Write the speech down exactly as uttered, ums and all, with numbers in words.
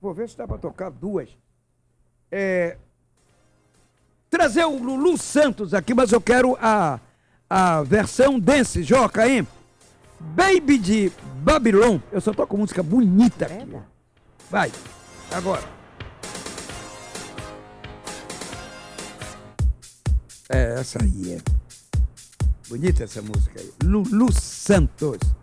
Vou ver se dá pra tocar duas. É... Trazer o Lulu Santos aqui, mas eu quero a, a versão dance, Joca, hein? Baby de Babylon. Eu só toco música bonita aqui. Vai, agora. É, essa aí é. Bonita essa música aí. Lulu Santos.